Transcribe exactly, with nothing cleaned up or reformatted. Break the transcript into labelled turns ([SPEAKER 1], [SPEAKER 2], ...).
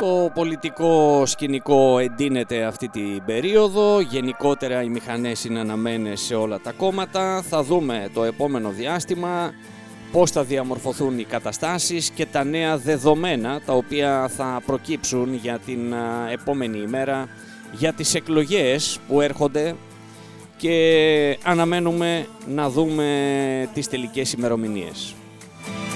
[SPEAKER 1] Το πολιτικό σκηνικό εντείνεται αυτή την περίοδο, γενικότερα οι μηχανές είναι αναμένες σε όλα τα κόμματα. Θα δούμε το επόμενο διάστημα πώς θα διαμορφωθούν οι καταστάσεις και τα νέα δεδομένα τα οποία θα προκύψουν για την επόμενη ημέρα, για τις εκλογές που έρχονται και αναμένουμε να δούμε τις τελικές ημερομηνίες.